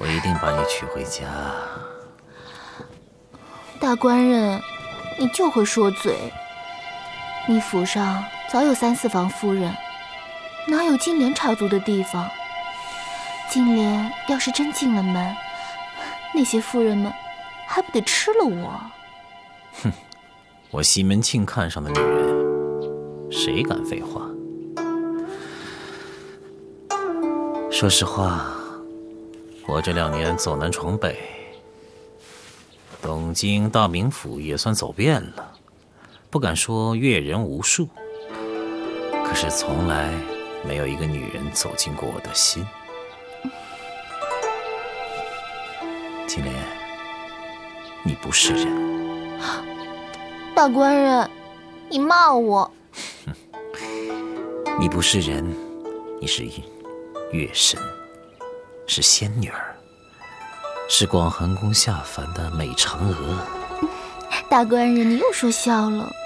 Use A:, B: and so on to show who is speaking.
A: 我一定把你娶回家。
B: 大官人，你就会说嘴。你府上早有3、4房夫人，哪有金莲插足的地方？金莲要是真进了门，那些夫人们还不得吃了我？
A: 哼，我西门庆看上的女人，谁敢废话？说实话，我这2年走南闯北，东京大名府也算走遍了，不敢说阅人无数，可是从来没有一个女人走进过我的心。金莲，你不是人。
B: 大官人，你骂我。
A: 你不是人，你是月神，是仙女儿，是广寒宫下凡的美嫦娥。
B: 大官人，你又说笑了。